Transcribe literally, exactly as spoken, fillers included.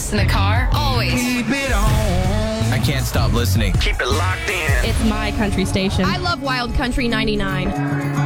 house, in the car, always. Keep it on. I can't stop listening. Keep it locked in. It's my country station. I love Wild Country ninety-nine.